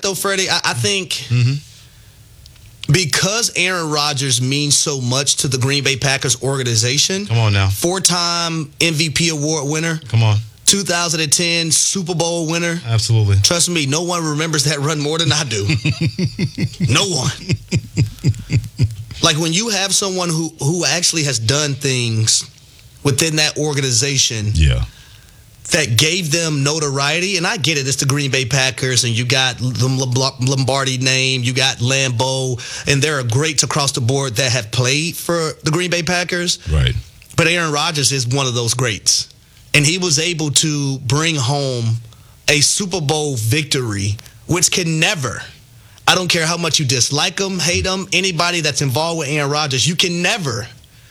what, though, Freddie? I think because Aaron Rodgers means so much to the Green Bay Packers organization. Come on now. 4-time MVP award winner. Come on. 2010 Super Bowl winner. Absolutely. Trust me, no one remembers that run more than I do. No one. Like when you have someone who actually has done things within that organization that gave them notoriety, and I get it, it's the Green Bay Packers, and you got the Lombardi name, you got Lambeau, and there are greats across the board that have played for the Green Bay Packers. Right. But Aaron Rodgers is one of those greats. And he was able to bring home a Super Bowl victory, which can never, I don't care how much you dislike him, hate him, anybody that's involved with Aaron Rodgers, you can never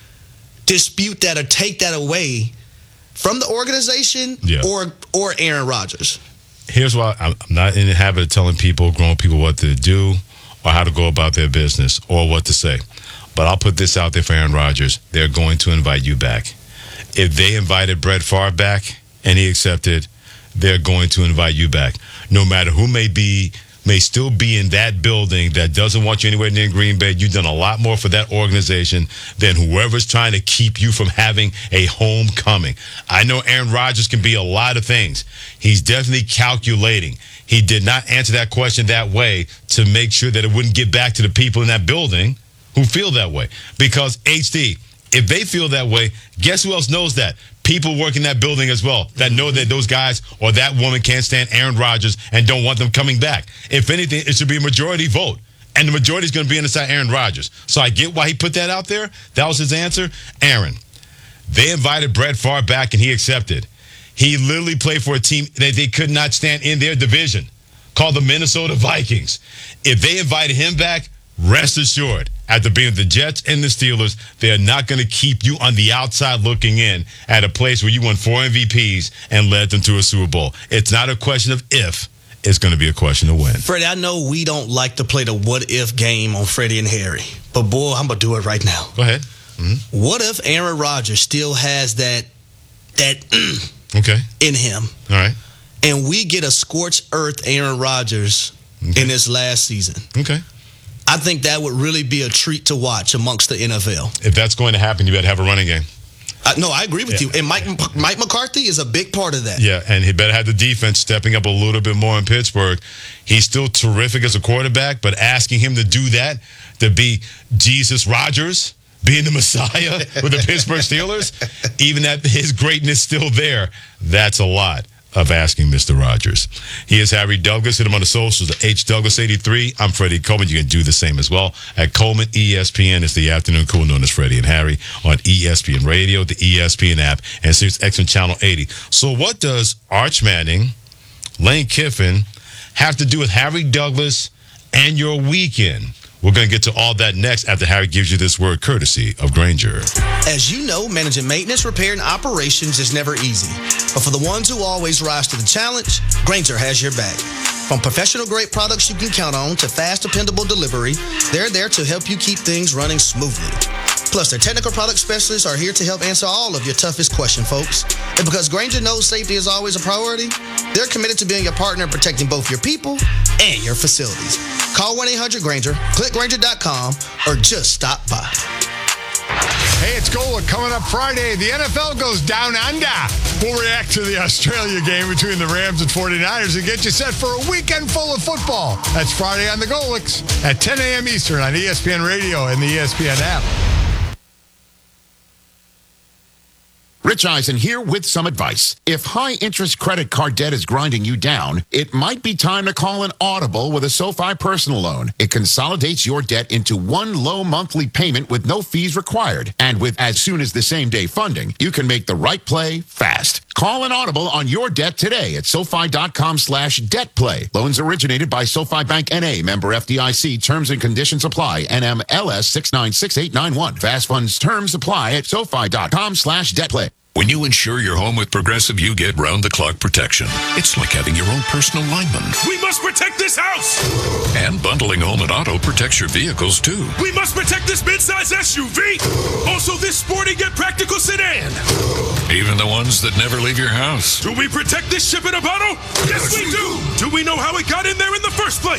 dispute that or take that away from the organization or Aaron Rodgers. Here's why I'm not in the habit of telling people, grown people, what to do or how to go about their business or what to say. But I'll put this out there for Aaron Rodgers. They're going to invite you back. If they invited Brett Favre back and he accepted, they're going to invite you back. No matter who may still be in that building that doesn't want you anywhere near Green Bay. You've done a lot more for that organization than whoever's trying to keep you from having a homecoming. I know Aaron Rodgers can be a lot of things. He's definitely calculating. He did not answer that question that way to make sure that it wouldn't get back to the people in that building who feel that way. Because, HD, if they feel that way, guess who else knows that? People working that building as well that know that those guys or that woman can't stand Aaron Rodgers and don't want them coming back. If anything, it should be a majority vote. And the majority is going to be on the side of Aaron Rodgers. So I get why he put that out there. That was his answer. Aaron, they invited Brett Favre back and he accepted. He literally played for a team that they could not stand in their division called the Minnesota Vikings. If they invited him back, rest assured, after being with the Jets and the Steelers, they are not going to keep you on the outside looking in at a place where you won 4 MVPs and led them to a Super Bowl. It's not a question of if. It's going to be a question of when. Freddie, I know we don't like to play the what-if game on Freddie and Harry, but, boy, I'm going to do it right now. Go ahead. What if Aaron Rodgers still has that in him? All right. And we get a scorched earth Aaron Rodgers in this last season. Okay. I think that would really be a treat to watch amongst the NFL. If that's going to happen, you better have a running game. No, I agree with you. And Mike McCarthy is a big part of that. Yeah, and he better have the defense stepping up a little bit more in Pittsburgh. He's still terrific as a quarterback, but asking him to do that, to be Jesus Rodgers, being the Messiah with the Pittsburgh Steelers, even that his greatness still there, that's a lot of asking Mr. Rodgers. He is Harry Douglas. Hit him on the socials at HDouglas83. I'm Freddie Coleman. You can do the same as well at Coleman ESPN. It's the afternoon cool known as Freddie and Harry on ESPN Radio, the ESPN app, and Sirius XM Channel 80. So what does Arch Manning, Lane Kiffin have to do with Harry Douglas and your weekend? We're going to get to all that next after Harry gives you this word courtesy of Grainger. As you know, managing maintenance, repair, and operations is never easy. But for the ones who always rise to the challenge, Grainger has your back. From professional-grade products you can count on to fast, dependable delivery, they're there to help you keep things running smoothly. Plus, their technical product specialists are here to help answer all of your toughest questions, folks. And because Grainger knows safety is always a priority, they're committed to being your partner in protecting both your people and your facilities. Call 1-800-GRAINGER, click Grainger.com, or just stop by. Hey, it's Gola coming up Friday. The NFL goes down under. We'll react to the Australia game between the Rams and 49ers and get you set for a weekend full of football. That's Friday on the Golics at 10 a.m. Eastern on ESPN Radio and the ESPN app. Rich Eisen here with some advice. If high-interest credit card debt is grinding you down, it might be time to call an Audible with a SoFi personal loan. It consolidates your debt into one low monthly payment with no fees required. And with as soon as the same-day funding, you can make the right play fast. Call an Audible on your debt today at SoFi.com/debtplay. Loans originated by SoFi Bank N.A., member FDIC. Terms and conditions apply. NMLS 696891. Fast funds terms apply at SoFi.com/debtplay. When you insure your home with Progressive, you get round-the-clock protection. It's like having your own personal lineman. We must protect this house! And bundling home and auto protects your vehicles, too. We must protect this midsize SUV! Also this sporty yet practical sedan! Even the ones that never leave your house. Do we protect this ship in a bottle? Yes, we do! Do we know how it got in there in the first place?